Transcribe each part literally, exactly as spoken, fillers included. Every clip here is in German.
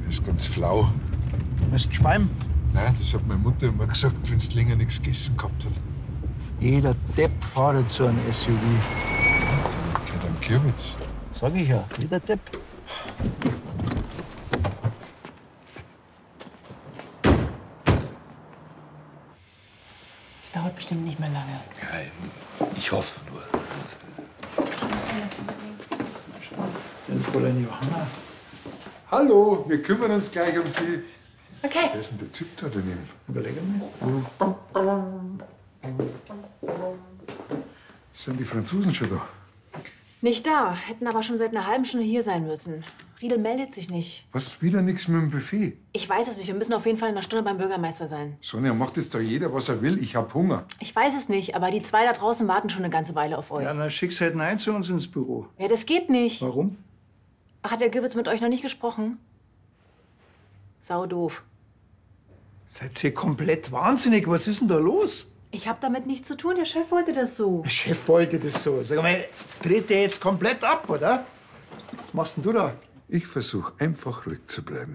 ist ganz flau. Hast du Speim? Nein, das hat meine Mutter immer gesagt, wenn du länger nichts gegessen gehabt hat. Jeder Depp fährt jetzt so ein S U V. Gehört am Kürbitz. Sag ich ja, jeder Depp. Das dauert bestimmt nicht mehr lange. Ja, ich hoffe nur. Den Fräulein Johanna. Hallo, wir kümmern uns gleich um Sie. Okay. Wer ist denn der Typ da daneben? Überlege mal. Sind die Franzosen schon da? Nicht da. Hätten aber schon seit einer halben Stunde hier sein müssen. Riedel meldet sich nicht. Was, wieder nichts mit dem Buffet? Ich weiß es nicht. Wir müssen auf jeden Fall in einer Stunde beim Bürgermeister sein. Sonja, macht jetzt doch jeder, was er will. Ich hab Hunger. Ich weiß es nicht, aber die zwei da draußen warten schon eine ganze Weile auf euch. Ja, dann schick's halt ein zu uns ins Büro. Ja, das geht nicht. Warum? Ach, hat der Gewürz mit euch noch nicht gesprochen? Sau doof. Seid ihr komplett wahnsinnig? Was ist denn da los? Ich hab damit nichts zu tun. Der Chef wollte das so. Der Chef wollte das so. Sag mal, dreht der jetzt komplett ab, oder? Was machst denn du da? Ich versuche einfach ruhig zu bleiben.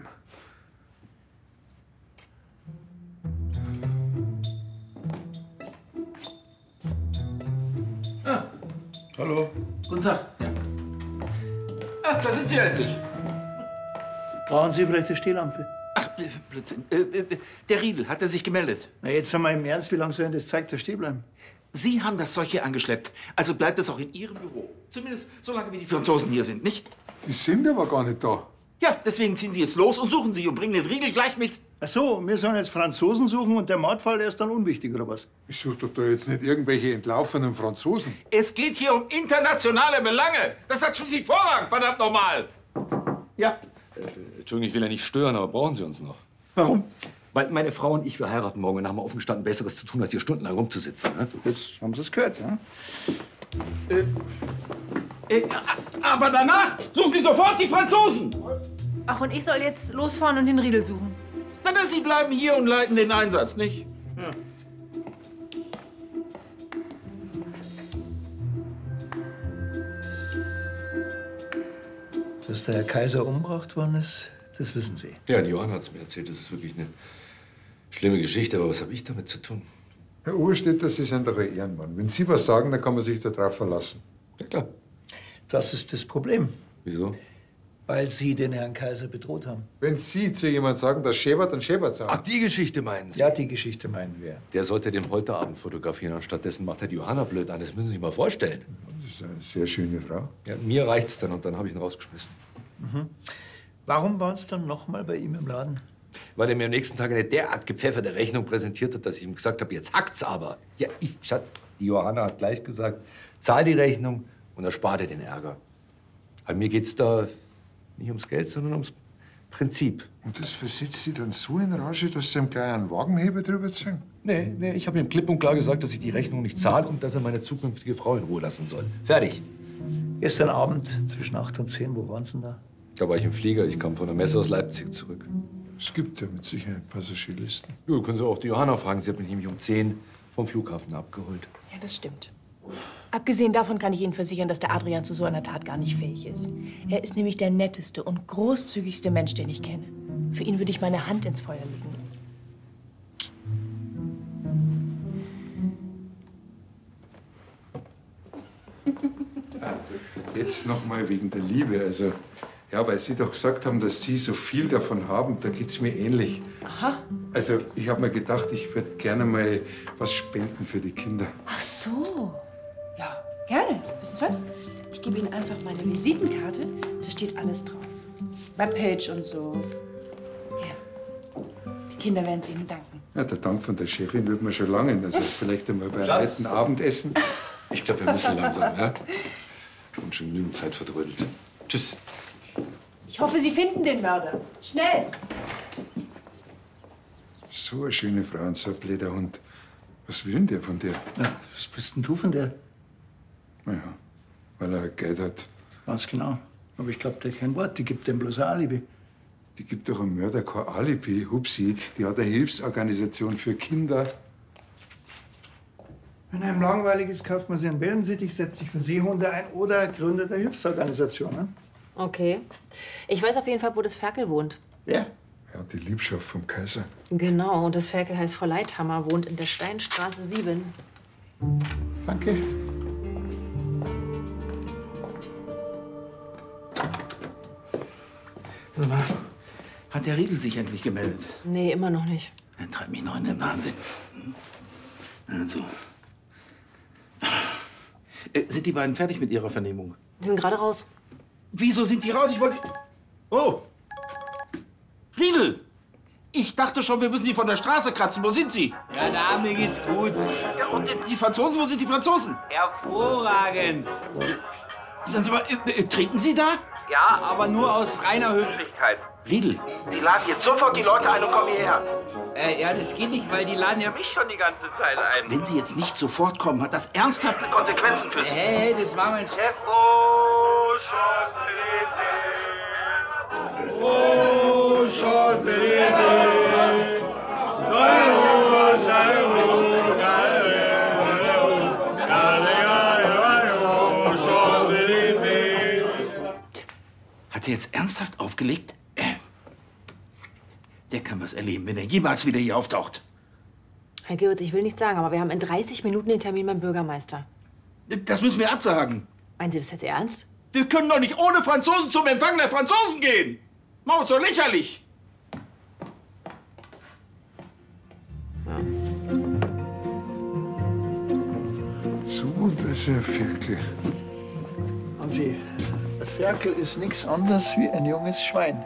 Ah, hallo. Guten Tag. Ja. Ach, da sind Sie endlich. Brauchen Sie vielleicht eine Stehlampe? Ach, äh, Blödsinn. Äh, äh, der Riedel, hat er sich gemeldet? Na, jetzt haben wir im Ernst, wie lange soll denn das Zeug da stehen bleiben? Sie haben das Zeug hier angeschleppt. Also bleibt es auch in Ihrem Büro. Zumindest so lange, wie die Franzosen hier sind, nicht? Die sind aber gar nicht da. Ja, deswegen ziehen Sie jetzt los und suchen Sie und bringen den Riegel gleich mit. Ach so, wir sollen jetzt Franzosen suchen und der Mordfall, der ist dann unwichtig, oder was? Ich suche doch da jetzt nicht irgendwelche entlaufenen Franzosen. Es geht hier um internationale Belange. Das hat schon Sie Vorrang, verdammt nochmal. Ja. Entschuldigung, ich will ja nicht stören, aber brauchen Sie uns noch? Warum? Weil meine Frau und ich, wir heiraten morgen und haben offen gestanden, Besseres zu tun, als hier stundenlang rumzusitzen. Ne? Jetzt haben Sie es gehört, ja? Äh, äh, aber danach suchen Sie sofort die Franzosen. Ach, und ich soll jetzt losfahren und den Riedel suchen? Na, na, Sie bleiben hier und leiten den Einsatz, nicht? Ja. Dass der Herr Kaiser umgebracht worden ist, das wissen Sie. Ja, die Johanna hat es mir erzählt. Das ist wirklich eine schlimme Geschichte. Aber was habe ich damit zu tun? Herr Oberstädter, Sie sind doch ein Ehrenmann. Wenn Sie was sagen, dann kann man sich darauf verlassen. Ja, klar. Das ist das Problem. Wieso? Weil Sie den Herrn Kaiser bedroht haben. Wenn Sie zu jemandem sagen, das schäbert, dann schäbert's auch. Ach, die Geschichte meinen Sie? Ja, die Geschichte meinen wir. Der sollte den Polterabend fotografieren und stattdessen macht er die Johanna blöd an. Das müssen Sie sich mal vorstellen. Das ist eine sehr schöne Frau. Ja, mir reicht's dann und dann habe ich ihn rausgeschmissen. Mhm. Warum waren Sie dann noch mal bei ihm im Laden? Weil er mir am nächsten Tag eine derart gepfefferte Rechnung präsentiert hat, dass ich ihm gesagt habe, jetzt hackt's aber. Ja, ich, Schatz, die Johanna hat gleich gesagt, zahl die Rechnung und erspar dir den Ärger. Aber mir geht's da nicht ums Geld, sondern ums Prinzip. Und das versetzt Sie dann so in Rage, dass Sie ihm gleich einen Wagenheber drüber ziehen? Nee, nee, ich habe ihm klipp und klar gesagt, dass ich die Rechnung nicht zahle und dass er meine zukünftige Frau in Ruhe lassen soll. Fertig. Gestern Abend zwischen acht und zehn, wo waren Sie denn da? Da war ich im Flieger. Ich kam von der Messe aus Leipzig zurück. Es gibt ja mit Sicherheit Passagierlisten. Ja, können Sie auch die Johanna fragen. Sie hat mich nämlich um zehn vom Flughafen abgeholt. Ja, das stimmt. Abgesehen davon kann ich Ihnen versichern, dass der Adrian zu so einer Tat gar nicht fähig ist. Er ist nämlich der netteste und großzügigste Mensch, den ich kenne. Für ihn würde ich meine Hand ins Feuer legen. Jetzt noch mal wegen der Liebe. Also, ja, weil Sie doch gesagt haben, dass Sie so viel davon haben, da geht's mir ähnlich. Aha. Also, ich habe mir gedacht, ich würde gerne mal was spenden für die Kinder. Ach so. Ja, gerne. Wissen Sie was? Ich gebe Ihnen einfach meine Visitenkarte. Da steht alles drauf. Webpage und so. Ja. Die Kinder werden es Ihnen danken. Ja, der Dank von der Chefin wird mir schon lange. Also, vielleicht einmal bei einem netten Abendessen. Ich glaube, wir müssen langsam, ja? Wir haben schon genügend Zeit verdrödelt. Tschüss. Ich hoffe, Sie finden den Mörder. Schnell! So eine schöne Frau und so ein blöder Hund. Was will denn der von dir? Ja, was bist denn du von der? Naja, weil er Geld hat. Ganz genau. Aber ich glaube, der kein Wort. Die gibt dem bloß ein Alibi. Die gibt doch einem Mörder kein Alibi. Hupsi, die hat eine Hilfsorganisation für Kinder. Wenn einem langweilig ist, kauft man sich einen Wellensittich, setzt sich für Seehunde ein oder gründet eine Hilfsorganisation. Ne? Okay. Ich weiß auf jeden Fall, wo das Ferkel wohnt. Wer? Ja, die Liebschaft vom Kaiser. Genau, und das Ferkel heißt Frau Leithammer, wohnt in der Steinstraße sieben. Danke. Sag mal, hat der Riedel sich endlich gemeldet? Nee, immer noch nicht. Er treibt mich noch in den Wahnsinn. Also. Äh, sind die beiden fertig mit ihrer Vernehmung? Die sind gerade raus. Wieso sind die raus? Ich wollte. Oh! Riedel! Ich dachte schon, wir müssen die von der Straße kratzen. Wo sind sie? Ja, na, mir geht's gut. Ja, und die Franzosen? Wo sind die Franzosen? Hervorragend. Sagen Sie mal, äh, äh, trinken Sie da? Ja, aber nur aus reiner Höflichkeit. Riedel, Sie laden jetzt sofort die Leute ein und kommen hierher. Äh, ja, das geht nicht, weil die laden ja mich schon die ganze Zeit ein. Wenn Sie jetzt nicht sofort kommen, hat das ernsthafte Konsequenzen für Sie. Hey, hey, das war mein Chef. Oh, Champs-Élysées. Oh, Champs-Élysées. Hat er jetzt ernsthaft aufgelegt? Äh, der kann was erleben, wenn er jemals wieder hier auftaucht. Herr Gewitz, ich will nichts sagen, aber wir haben in dreißig Minuten den Termin beim Bürgermeister. Das müssen wir absagen. Meinen Sie das jetzt ernst? Wir können doch nicht ohne Franzosen zum Empfang der Franzosen gehen. Machen wir es doch lächerlich. So wunderschön, Ferkel. Hansi, ein Ferkel ist nichts anderes wie ein junges Schwein.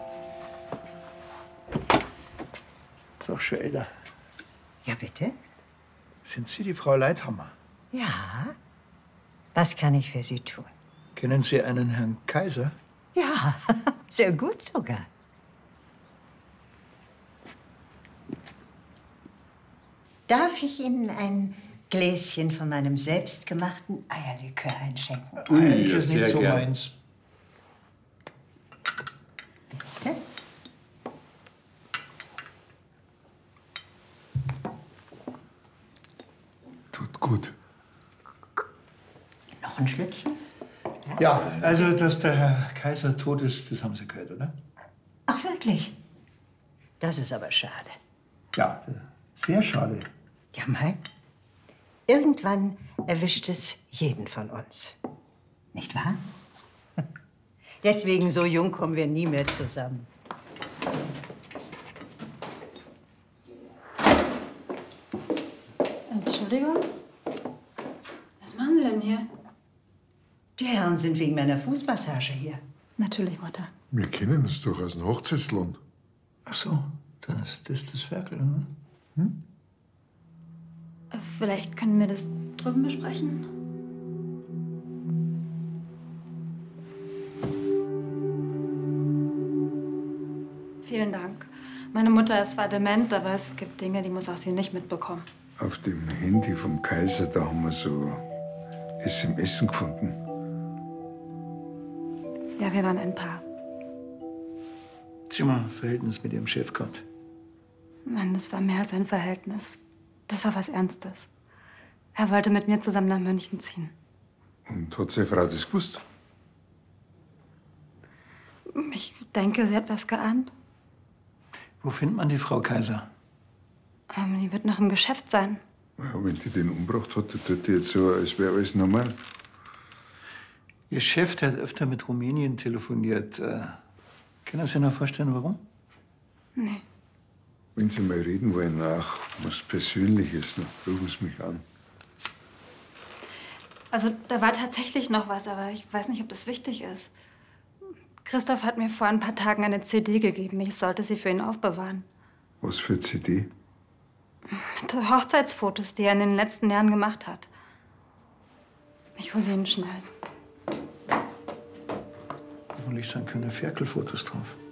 Doch schon älter. Ja, bitte? Sind Sie die Frau Leithammer? Ja. Was kann ich für Sie tun? Kennen Sie einen Herrn Kaiser? Ja, sehr gut sogar. Darf ich Ihnen ein Gläschen von meinem selbstgemachten Eierlikör einschenken? Ui, ja, sehr nicht so gern. meins. Bitte? Tut gut. Noch ein Schlückchen? Ja, also, dass der Herr Kaiser tot ist, das haben Sie gehört, oder? Ach, wirklich? Das ist aber schade. Ja, sehr schade. Ja, mein. Irgendwann erwischt es jeden von uns. Nicht wahr? Deswegen, so jung kommen wir nie mehr zusammen. Entschuldigung? Was machen Sie denn hier? Die Herren sind wegen meiner Fußmassage hier. Natürlich, Mutter. Wir kennen uns doch aus dem Hochzeitsland. Ach so, das, das ist das Ferkel, ne? Hm? Vielleicht können wir das drüben besprechen? Vielen Dank. Meine Mutter ist zwar dement, aber es gibt Dinge, die muss auch sie nicht mitbekommen. Auf dem Handy vom Kaiser, da haben wir so S M S gefunden. Ja, wir waren ein Paar. Sie haben ein Verhältnis mit Ihrem Chef gehabt. Mann, das war mehr als ein Verhältnis. Das war was Ernstes. Er wollte mit mir zusammen nach München ziehen. Und hat seine Frau das gewusst? Ich denke, sie hat was geahnt. Wo findet man die Frau Kaiser? Ähm, die wird noch im Geschäft sein. Ja, wenn die den umgebracht hat, dann tut die jetzt so, als wäre alles normal. Ihr Chef, der hat öfter mit Rumänien telefoniert. Äh, können Sie sich noch vorstellen, warum? Nee. Wenn Sie mal reden wollen, auch was Persönliches, dann rufen Sie mich an. Also, da war tatsächlich noch was, aber ich weiß nicht, ob das wichtig ist. Christoph hat mir vor ein paar Tagen eine C D gegeben. Ich sollte sie für ihn aufbewahren. Was für C D? Mit Hochzeitsfotos, die er in den letzten Jahren gemacht hat. Ich hole sie Ihnen schnell. Hoffentlich sind keine Ferkelfotos drauf.